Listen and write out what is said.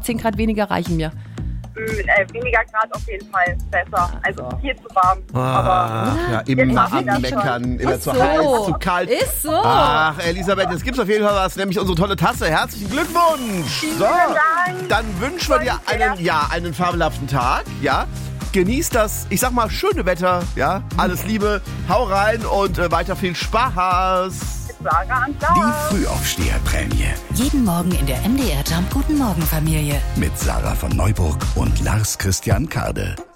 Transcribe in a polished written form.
10 Grad weniger reichen mir. Weniger Grad auf jeden Fall besser. Also viel zu warm. Ah, ja, immer am Meckern, immer zu heiß, zu kalt. Ist so. Ach, Elisabeth, jetzt gibt's auf jeden Fall was, nämlich unsere tolle Tasse. Herzlichen Glückwunsch. So, Dank. dann wünschen wir dir einen fabelhaften Tag, ja. Genieß das, ich sag mal, schöne Wetter, ja. Alles Liebe, hau rein und weiter viel Spaß. Sarah und Sarah. Die Frühaufsteherprämie. Jeden Morgen in der MDR Jump Guten Morgen Familie. Mit Sarah von Neuburg und Lars Christian Kade.